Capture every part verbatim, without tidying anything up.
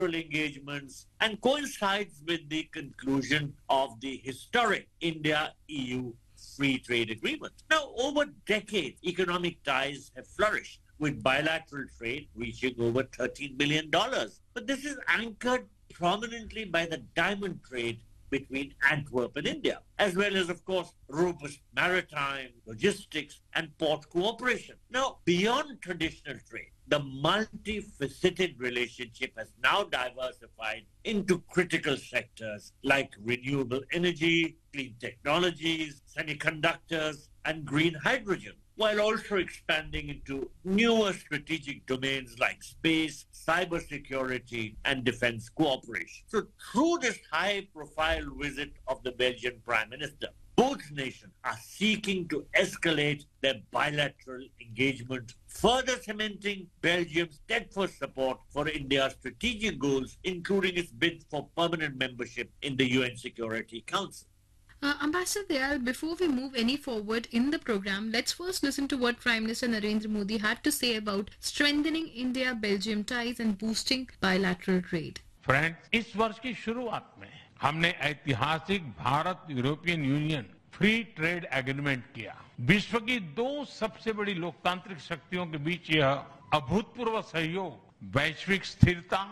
engagements and coincides with the conclusion of the historic India-E U Free Trade Agreement. Now, over decades, economic ties have flourished, with bilateral trade reaching over thirteen billion dollars. But this is anchored prominently by the diamond trade between Antwerp and India, as well as, of course, robust maritime, logistics, and port cooperation. Now, beyond traditional trade, the multifaceted relationship has now diversified into critical sectors like renewable energy, clean technologies, semiconductors, and green hydrogen, while also expanding into newer strategic domains like space, cybersecurity, and defense cooperation. So through this high-profile visit of the Belgian Prime Minister, both nations are seeking to escalate their bilateral engagement, further cementing Belgium's steadfast support for India's strategic goals, including its bid for permanent membership in the U N Security Council. Uh, Ambassador Dayal, before we move any forward in the program, let's first listen to what Prime Minister Narendra Modi had to say about strengthening India-Belgium ties and boosting bilateral trade. Friends, इस वर्ष की शुरुआत में हमने ऐतिहासिक Bharat European union free trade agreement किया। विश्व की दो सबसे बड़ी लोकतांत्रिक शक्तियों के बीच यह अभूतपूर्व सहयोग वैश्विक स्थिरता,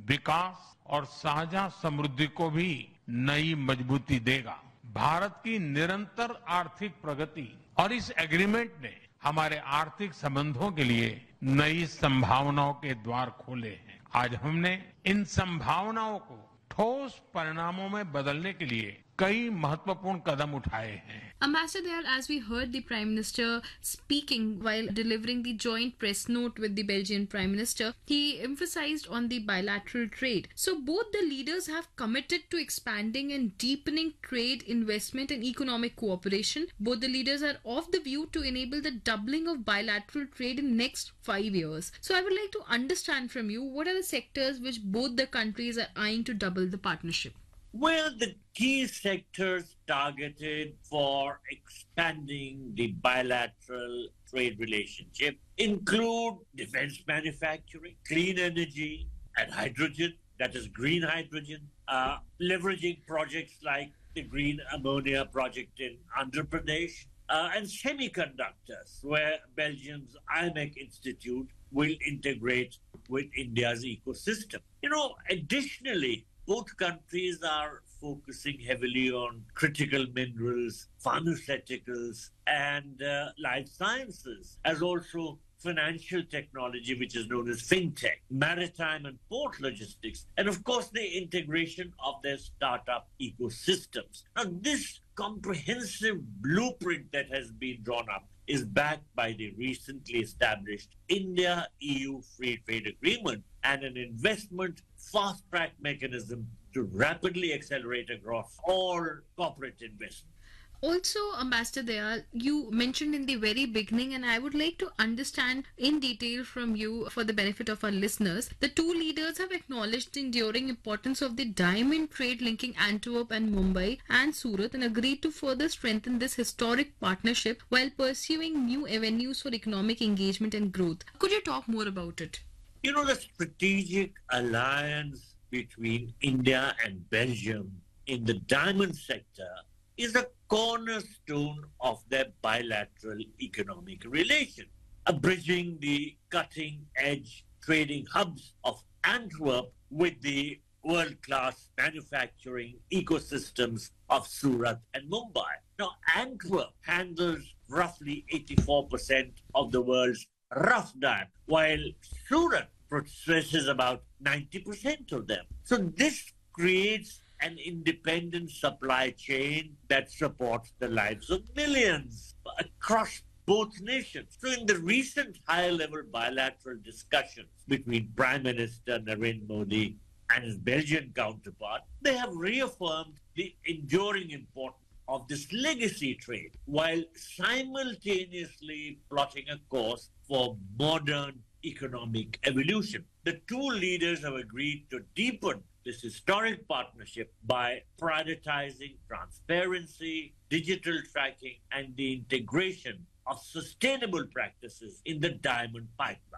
विकास और साझा समृद्धि को भी नई मजबूती देगा। भारत की निरंतर आर्थिक प्रगति और इस एग्रीमेंट ने हमारे आर्थिक संबंधों के लिए नई संभावनाओं के द्वार खोले हैं। आज हमने इन संभावनाओं को ठोस परिणामों में बदलने के लिए कई महत्वपूर्ण कदम उठाए हैं। Ambassador Dayal, as we heard the Prime Minister speaking while delivering the joint press note with the Belgian Prime Minister, he emphasized on the bilateral trade. So both the leaders have committed to expanding and deepening trade, investment and economic cooperation. Both the leaders are of the view to enable the doubling of bilateral trade in next five years. So I would like to understand from you, what are the sectors which both the countries are eyeing to double the partnership? Well, the key sectors targeted for expanding the bilateral trade relationship include defense manufacturing, clean energy and hydrogen, that is green hydrogen, uh, leveraging projects like the green ammonia project in Andhra Pradesh, uh, and semiconductors, where Belgium's I M E C Institute will integrate with India's ecosystem. You know, additionally, both countries are focusing heavily on critical minerals, pharmaceuticals, and uh, life sciences, as also financial technology, which is known as fintech, maritime and port logistics, and of course the integration of their startup ecosystems. Now, this comprehensive blueprint that has been drawn up is backed by the recently established India-E U Free Trade Agreement and an investment fast-track mechanism to rapidly accelerate across all corporate investment. Also, Ambassador Dayal, you mentioned in the very beginning, and I would like to understand in detail from you for the benefit of our listeners, the two leaders have acknowledged the enduring importance of the diamond trade linking Antwerp and Mumbai and Surat and agreed to further strengthen this historic partnership while pursuing new avenues for economic engagement and growth. Could you talk more about it? You know, the strategic alliance between India and Belgium in the diamond sector is a cornerstone of their bilateral economic relation, bridging the cutting-edge trading hubs of Antwerp with the world-class manufacturing ecosystems of Surat and Mumbai. Now, Antwerp handles roughly eighty-four percent of the world's rough diamond, while Surat processes about ninety percent of them. So this creates an independent supply chain that supports the lives of millions across both nations. So in the recent high-level bilateral discussions between Prime Minister Narendra Modi and his Belgian counterpart, they have reaffirmed the enduring importance of this legacy trade while simultaneously plotting a course for modern economic evolution. The two leaders have agreed to deepen this historic partnership by prioritizing transparency, digital tracking, and the integration of sustainable practices in the diamond pipeline.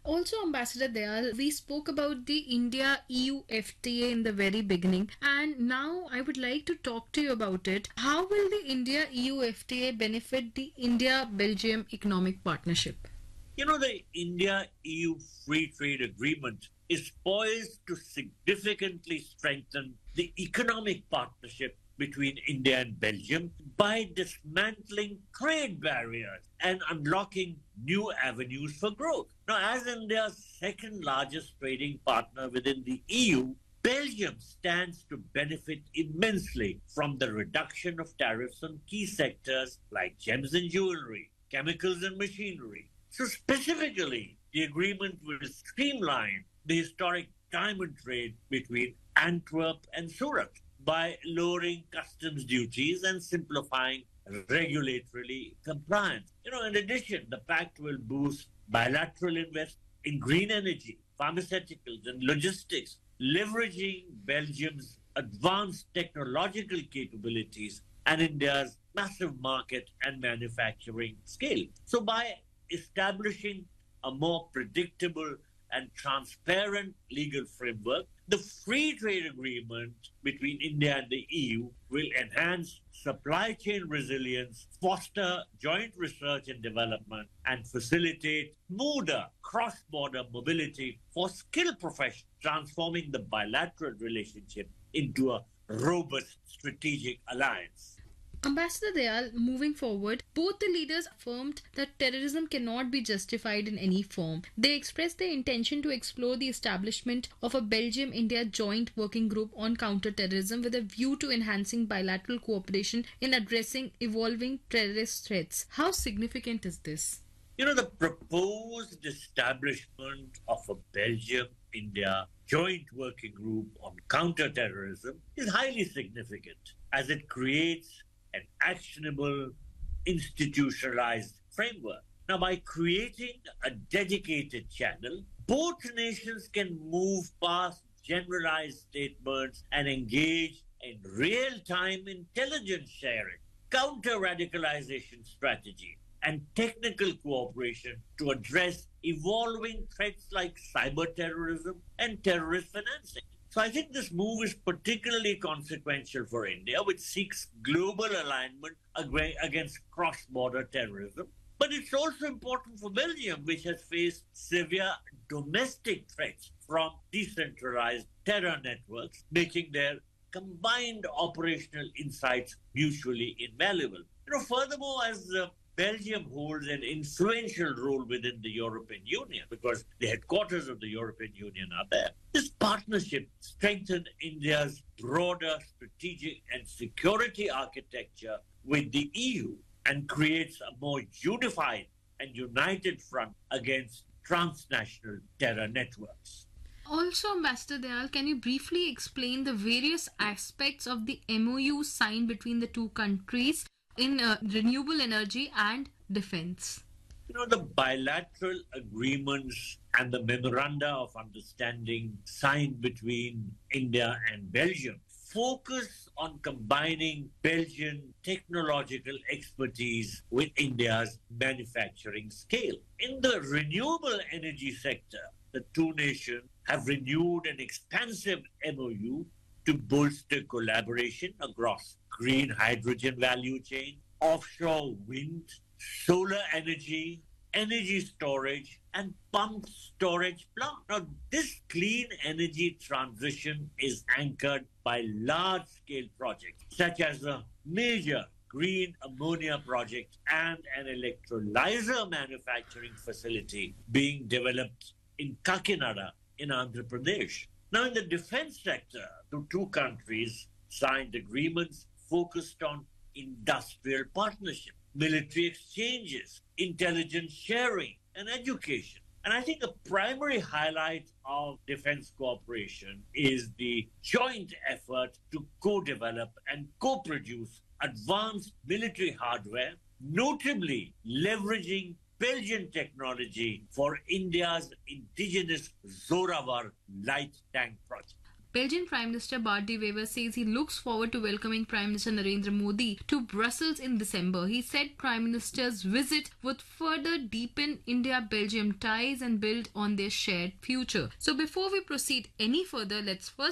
Also, Ambassador Dayal, we spoke about the India-E U F T A in the very beginning, and now I would like to talk to you about it. How will the India-E U F T A benefit the India-Belgium economic partnership? You know, the India-E U Free Trade Agreement is poised to significantly strengthen the economic partnership between India and Belgium by dismantling trade barriers and unlocking new avenues for growth. Now, as India's second largest trading partner within the E U, Belgium stands to benefit immensely from the reduction of tariffs on key sectors like gems and jewelry, chemicals and machinery. So specifically, the agreement will streamline the historic diamond trade between Antwerp and Surat by lowering customs duties and simplifying regulatory compliance. You know, in addition, the pact will boost bilateral investment in green energy, pharmaceuticals, and logistics, leveraging Belgium's advanced technological capabilities and India's massive market and manufacturing scale. So by establishing a more predictable and transparent legal framework, the free trade agreement between India and the E U will enhance supply chain resilience, foster joint research and development, and facilitate smoother cross-border mobility for skilled professionals, transforming the bilateral relationship into a robust strategic alliance. Ambassador Dayal, moving forward, both the leaders affirmed that terrorism cannot be justified in any form. They expressed their intention to explore the establishment of a Belgium-India joint working group on counter-terrorism with a view to enhancing bilateral cooperation in addressing evolving terrorist threats. How significant is this? You know, the proposed establishment of a Belgium-India joint working group on counter-terrorism is highly significant as it creates an actionable, institutionalized framework. Now, by creating a dedicated channel, both nations can move past generalized statements and engage in real-time intelligence sharing, counter-radicalization strategy, and technical cooperation to address evolving threats like cyber terrorism and terrorist financing. So I think this move is particularly consequential for India, which seeks global alignment against cross-border terrorism. But it's also important for Belgium, which has faced severe domestic threats from decentralized terror networks, making their combined operational insights mutually invaluable. You know, furthermore, as uh, Belgium holds an influential role within the European Union because the headquarters of the European Union are there. This partnership strengthens India's broader strategic and security architecture with the E U and creates a more unified and united front against transnational terror networks. Also, Ambassador Dayal, can you briefly explain the various aspects of the M O U signed between the two countries in uh, renewable energy and defense? You know, the bilateral agreements and the memoranda of understanding signed between India and Belgium focus on combining Belgian technological expertise with India's manufacturing scale. In the renewable energy sector, the two nations have renewed an expansive M O U to bolster collaboration across green hydrogen value chain, offshore wind, solar energy, energy storage, and pump storage plant. Now, this clean energy transition is anchored by large-scale projects, such as a major green ammonia project and an electrolyzer manufacturing facility being developed in Kakinada in Andhra Pradesh. Now, in the defense sector, the two countries signed agreements focused on industrial partnership, military exchanges, intelligence sharing, and education. And I think a primary highlight of defense cooperation is the joint effort to co-develop and co-produce advanced military hardware, notably leveraging Belgian technology for India's indigenous Zorawar light tank project. Belgian Prime Minister Bart de Wever says he looks forward to welcoming Prime Minister Narendra Modi to Brussels in December. He said Prime Minister's visit would further deepen India-Belgium ties and build on their shared future. So before we proceed any further, let's first